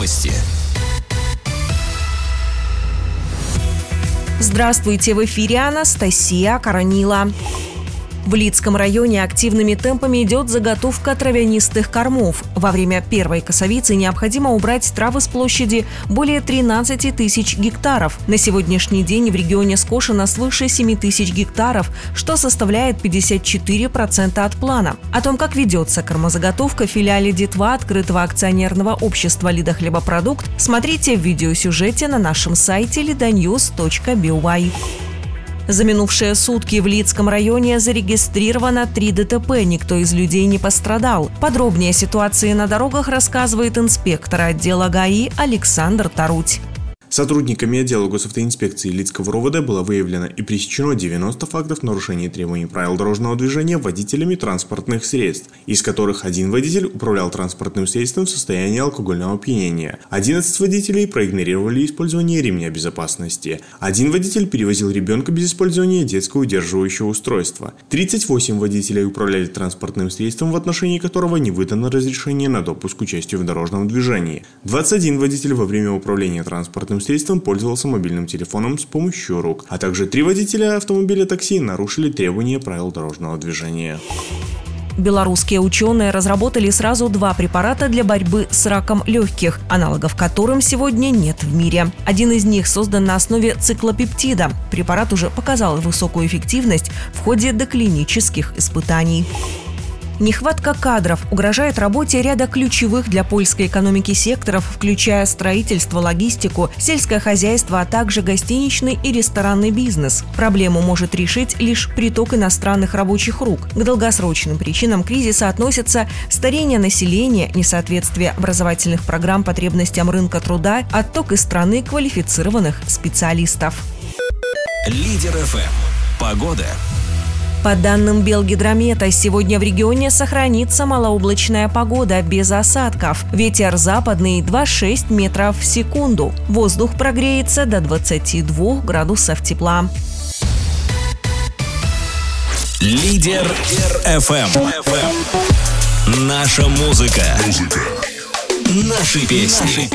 Новости. Здравствуйте, в эфире Анастасия Коронила. В Лидском районе активными темпами идет заготовка травянистых кормов. Во время первой косовицы необходимо убрать травы с площади более 13 тысяч гектаров. На сегодняшний день в регионе скошено свыше 7 тысяч гектаров, что составляет 54% от плана. О том, как ведется кормозаготовка в филиале ДИТВА открытого акционерного общества «Лидохлебопродукт», смотрите в видеосюжете на нашем сайте lidanews.by. За минувшие сутки в Лидском районе зарегистрировано 3 ДТП, никто из людей не пострадал. Подробнее о ситуации на дорогах рассказывает инспектор отдела ГАИ Александр Таруть. Сотрудниками отдела госавтоинспекции Лидского РОВД было выявлено и пресечено 90 фактов нарушений требований правил дорожного движения водителями транспортных средств, из которых один водитель управлял транспортным средством в состоянии алкогольного опьянения. 11 водителей проигнорировали использование ремня безопасности. Один водитель перевозил ребенка без использования детского удерживающего устройства. 38 водителей управляли транспортным средством, в отношении которого не выдано разрешение на допуск к участию в дорожном движении. 21 водитель во время управления транспортным средством пользовался мобильным телефоном с помощью рук, а также 3 водителя автомобиля такси нарушили требования правил дорожного движения. Белорусские ученые разработали сразу 2 препарата для борьбы с раком легких, аналогов которым сегодня нет в мире. Один из них создан на основе циклопептида. Препарат уже показал высокую эффективность в ходе доклинических испытаний. Нехватка кадров угрожает работе ряда ключевых для польской экономики секторов, включая строительство, логистику, сельское хозяйство, а также гостиничный и ресторанный бизнес. Проблему может решить лишь приток иностранных рабочих рук. К долгосрочным причинам кризиса относятся старение населения, несоответствие образовательных программ потребностям рынка труда, отток из страны квалифицированных специалистов. Лидер ФМ. Погода. По данным Белгидромета, сегодня в регионе сохранится малооблачная погода без осадков. Ветер западный 2,6 метров в секунду. Воздух прогреется до 22 градусов тепла. Лидер ФМ. Наша музыка. Наши песни.